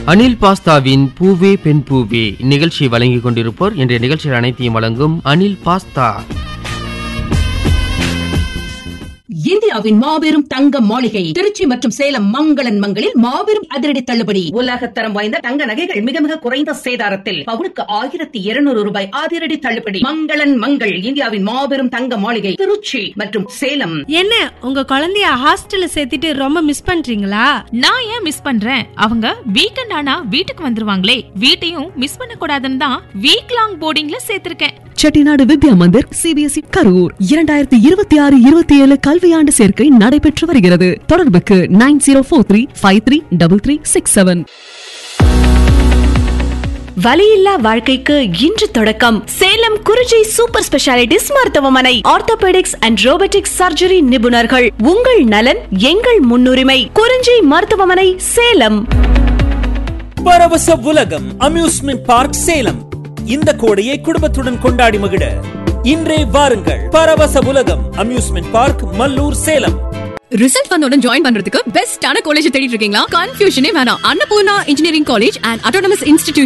அனில் பாஸ்தாவின் பூவே பெண் பூவே நிகழ்ச்சி வழங்கிக் கொண்டிருப்போர் இன்றைய நிகழ்ச்சியில் அனைத்தையும் வழங்கும் அனில் பாஸ்தா. இந்தியாவின் மாபெரும் தங்க மாளிகை திருச்சி மற்றும் சேலம் மங்களன் மங்களில் மாபெரும் அதிரடி தள்ளுபடி. உலகத்தரம் வாய்ந்த தங்க நகைகள் மிக மிக குறைந்த சேதாரத்தில் பவுனுக்கு 1200 ரூபாய் அதிரடி தள்ளுபடி. மங்களன் மங்கள் இந்தியாவின் மாபெரும் தங்க மாளிகை திருச்சி மற்றும் சேலம். என்ன உங்க குழந்தைய ஹாஸ்டல்ல சேர்த்துட்டு ரொம்ப மிஸ் பண்றீங்களா? நான் ஏன் மிஸ் பண்றேன்? அவங்க வீக்கெண்ட் ஆனா வீட்டுக்கு வந்துருவாங்களே, வீட்டையும் மிஸ் பண்ண கூடாதுன்னு தான் week long போர்டிங்ல சேர்த்திருக்கேன். Chettinad Vidya Mandir CBSE Karur 2026-27 கல்வியாண்டு சேர்க்கை நடைபெற்று வருகிறது. தொடர்புக்கு 9043533367. வலியில்லா வாழ்க்கைக்கு இன்று தொடக்கம். சேலம் குறிஞ்சி சூப்பர் ஸ்பெஷாலிட்டிஸ் மருத்துவமனை. ஆர்த்தோபெடிக்ஸ் அண்ட் ரோபோட்டிக்ஸ் சர்ஜரி நிபுணர்கள். உங்கள் நலன் எங்கள் முன்னுரிமை. குறிஞ்சி மருத்துவமனை, சேலம். பரவச உலகம் அம்யூஸ்மெண்ட் பார்க் சேலம். இந்த கோடையை குடும்பத்துடன் கொண்டாடி மகிழ இன்றே வாருங்கள். பரவச உலகம் amusement park, Mallur, Salem. Result வந்தவுடன் ஜாயின் பண்றதுக்கு பெஸ்டான காலேஜ் தேடிட்டு இருக்கீங்களா? கன்ஃபியூஷனே வேணாம். Annapurna engineering college and autonomous institution